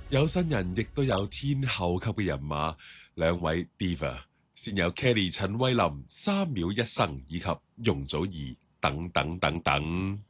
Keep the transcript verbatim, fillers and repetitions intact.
有新人亦都有天后級嘅人馬，兩位 Diva， 先有 Kelly 陳慧琳三秒一生以及容祖兒等等等等。